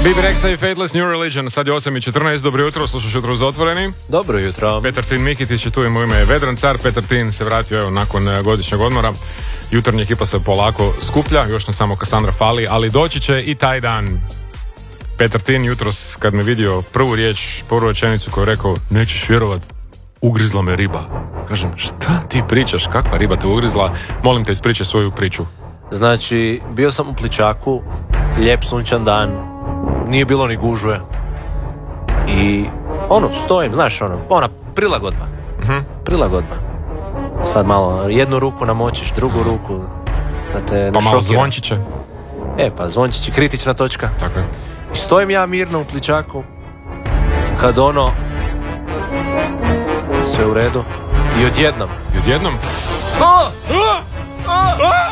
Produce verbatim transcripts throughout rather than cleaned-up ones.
Bibi Rexa i Fateless New Religion, sad je osam i četrnaest, dobro jutro, slušaš Jutro uz otvoreni. Dobro jutro. Petar Tin Mikitić je tu, ima ime Vedran Car. Petar Tin se vratio evo, nakon godišnjeg odmora. Jutarnja ekipa se polako skuplja, još nam samo Kassandra fali, ali doći će i taj dan. Petar Tin jutros kad me vidio prvu riječ, prvu rečenicu koju je rekao, nećeš vjerovat, ugrizla me riba. Kažem, šta ti pričaš, kakva riba te ugrizla? Molim te, ispričaj svoju priču. Znači, bio sam u Pličaku, lijep sunčan dan, nije bilo ni gužve. I ono, stojim, znaš ono, ona prilagodba. Uh-huh. Prilagodba. Sad malo, jednu ruku namočiš, drugu ruku da te ne pa malo šokira. zvončiće. E, pa zvončići, kritična točka. Tako je. I stojim ja mirno u Pličaku, kad ono, sve u redu, i odjednom. I odjednom? A! A! A!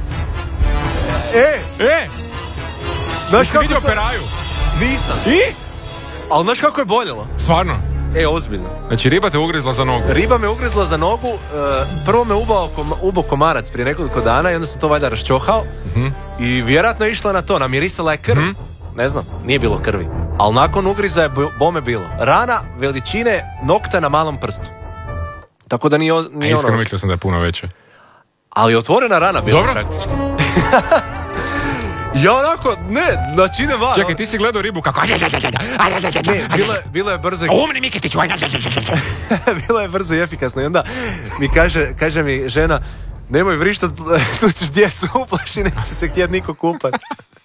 E, E! znaš Jesi vidio sam... peraju? Nisam. I? Ali znaš kako je boljelo? Stvarno? E, ozbiljno. Znači riba te ugrizla za nogu. Riba me ugrizla za nogu, uh, prvo me ubao, kom, ubao komarac prije nekoliko dana i onda sam to valjda raščohao Uh-huh. i vjerojatno je išla na to, namirisala je krv. Uh-huh. Ne znam, nije bilo krvi. Ali nakon ugriza je bome bilo. Rana veličine nokta na malom prstu. Tako da nije, nije E, iskreno ono... mislio sam da je puno veće. Ali otvorena rana bila Dobro. praktički. Ja onako, ne, znači ide van. Čekaj, ti si gledao ribu kako... Ne, bilo je, bilo je brzo... Umni Mikitić! Bilo je brzo i efikasno. I onda mi kaže, kaže mi žena, nemoj vrištat, tu ćeš djecu uplaši, neće se htjeti niko kupat.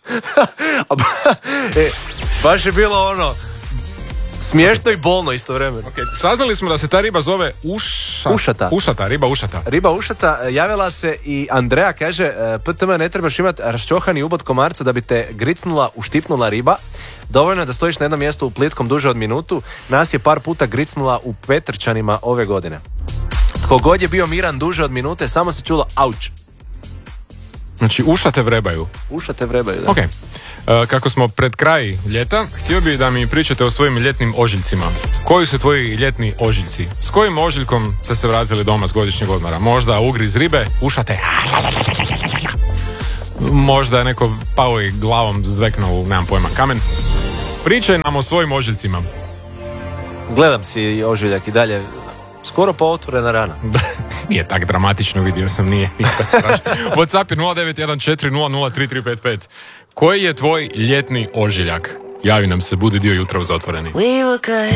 E, baš je bilo ono, smiješno i bolno istovremeno. Okay. Saznali smo da se ta riba zove uša... Ušata. Ušata, riba ušata. Riba ušata, javila se i Andreja kaže, P T M ne trebaš imati raščohani ubod komarca da bi te gricnula, uštipnula riba. Dovoljno je da stojiš na jednom mjestu u plitkom duže od minutu. Nas je par puta gricnula u Petrčanima ove godine. Tko god je bio miran duže od minute, samo se čulo auč. Znači ušate vrebaju. Ušate vrebaju, da. Ok. Uh, kako smo pred kraj ljeta, htio bih da mi pričate o svojim ljetnim ožiljcima. Koji su tvoji ljetni ožiljci? S kojim ožiljkom ste se vratili doma s godišnjeg odmora? Možda ugriz ribe, ušate. Možda je neko pao i glavom zveknuo, nemam pojma, kamen. Pričaj nam o svojim ožiljcima. Gledam si ožiljak i dalje. Skoro pa otvorena rana. Nije tak dramatično, vidio sam, nije. nije tak strašno. WhatsApp je nula devet jedan četiri nula nula tri tri pet pet. Koji je tvoj ljetni ožiljak? Javi nam se, budi dio Jutra uz otvoreni.